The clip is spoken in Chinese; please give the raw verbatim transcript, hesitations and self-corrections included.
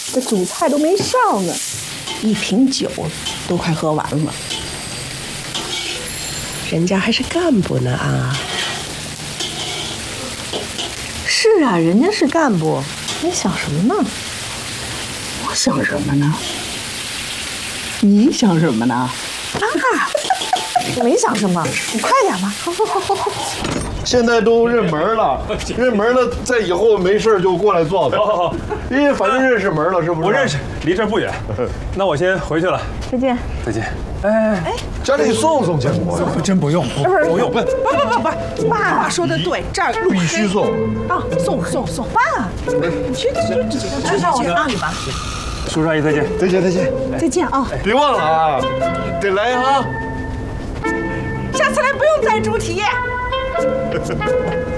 这主菜都没上呢，一瓶酒都快喝完了。 人家还是干部呢啊！ 是啊，人家是干部，你想什么呢？ 我想什么呢？你想什么呢？啊， 我没想什么，你快点吧。好好好好好。 现在都认门了，认门了，在以后没事就过来坐坐。 好好好， 因为反正认识门了，是不是？ 我认识，离这儿不远。那我先回去了。 再见。 再见。哎哎， 家里送送建国， 真不用，不不用，不不不不不，爸爸说的对，这儿必须送啊，送送送，爸，你去去去去去去啊，你吧。 叔叔阿姨再见， 再见再见再见啊！ 别忘了啊，得来哈。 下次来不用带猪蹄。